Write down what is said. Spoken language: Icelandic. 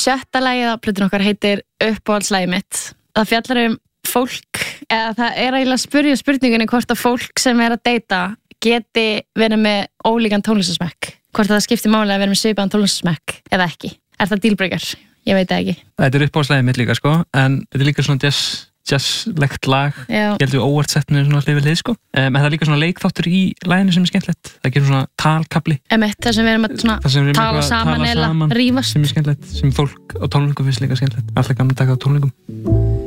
sjötta lagið á plötunni okkar heitir Uppáhaldslagið mitt. Það fjallar fólk, eða það eiginlega að spyrja spurningunni hvort að fólk sem að deyta geti verið með ólíkan tónlistarsmekk. Hvort það skiptir máli að vera með svipaðan tónlistarsmekk eða ekki. Er það dealbreaker? Ég veit það ekki. Þetta uppáhaldslagið mitt líka, sko, en þetta líka svona jazzlegt lag. Ég held við óvart sett með svona hlið við hlið, sko. En það líka svona leikþáttur í laginu sem skemmtilegt. Það gerir svona talkabli. Það sem við erum að svona tala saman eða rífast. Sem skemmtilegt, sem fólk á tónleikum finnst líka skemmtilegt. Alltaf gaman að taka á tónleikum.